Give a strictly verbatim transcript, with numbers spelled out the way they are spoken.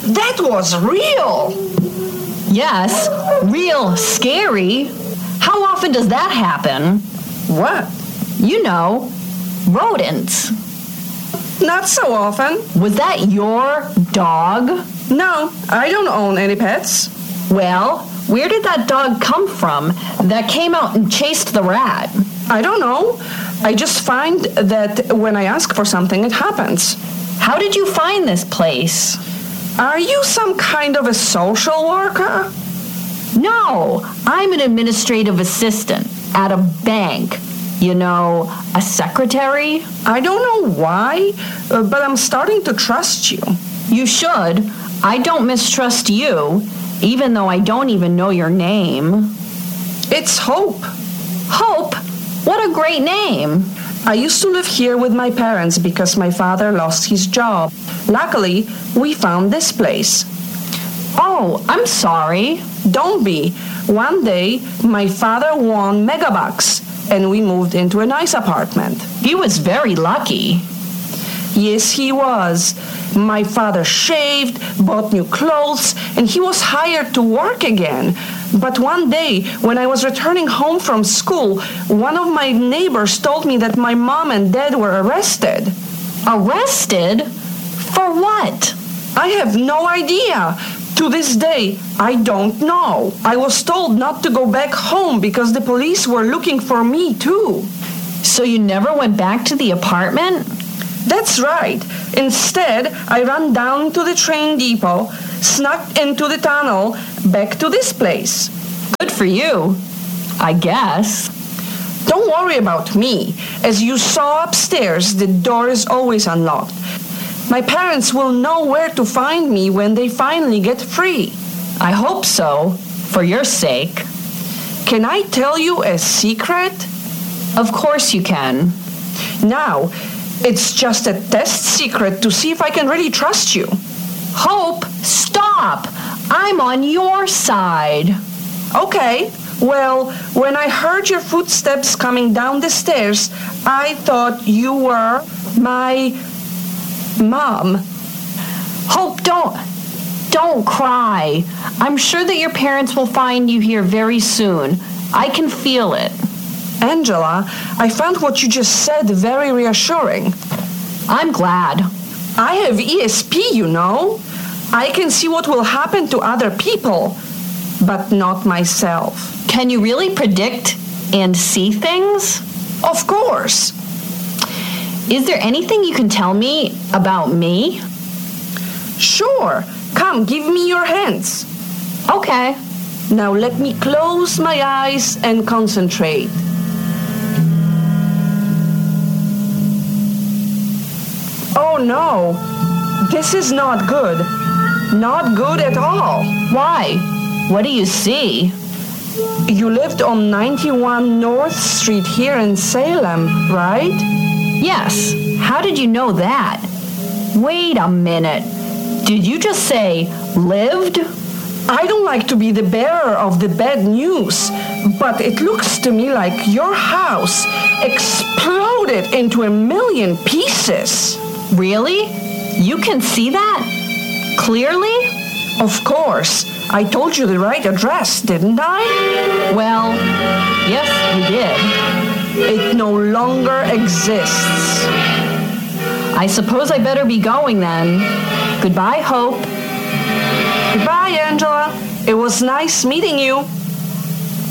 That was real. Yes, real scary. How often does that happen? What? You know, rodents. Not so often. Was that your dog? No, I don't own any pets. Well, where did that dog come from that came out and chased the rat? I don't know. I just find that when I ask for something, it happens. How did you find this place? Are you some kind of a social worker? No, I'm an administrative assistant at a bank. You know, a secretary? I don't know why, uh, but I'm starting to trust you. You should. I don't mistrust you, even though I don't even know your name. It's Hope. Hope? What a great name. I used to live here with my parents because my father lost his job. Luckily, we found this place. Oh, I'm sorry. Don't be. One day, my father won Megabucks, and we moved into a nice apartment. He was very lucky. Yes, he was. My father shaved, bought new clothes, and he was hired to work again. But one day, when I was returning home from school, one of my neighbors told me that my mom and dad were arrested. Arrested? For what? I have no idea. To this day, I don't know. I was told not to go back home because the police were looking for me too. So you never went back to the apartment? That's right. Instead, I ran down to the train depot, snuck into the tunnel, back to this place. Good for you, I guess. Don't worry about me. As you saw upstairs, the door is always unlocked. My parents will know where to find me when they finally get free. I hope so, for your sake. Can I tell you a secret? Of course you can. Now, it's just a test secret to see if I can really trust you. Hope, stop! I'm on your side. Okay, well, when I heard your footsteps coming down the stairs, I thought you were my mom. Hope, don't, don't cry. I'm sure that your parents will find you here very soon. I can feel it. Angela, I found what you just said very reassuring. I'm glad. I have E S P, you know. I can see what will happen to other people, but not myself. Can you really predict and see things? Of course. Is there anything you can tell me about me? Sure. Come, give me your hands. Okay. Now let me close my eyes and concentrate. Oh no, this is not good. Not good at all. Why? What do you see? You lived on ninety-one North Street here in Salem, right? Yes. How did you know that? Wait a minute. Did you just say lived? I don't like to be the bearer of the bad news, but it looks to me like your house exploded into a million pieces. Really? You can see that? Clearly? Of course. I told you the right address, didn't I? Well, yes, you did. It no longer exists. I suppose I better be going then. Goodbye, Hope. Goodbye, Angela. It was nice meeting you.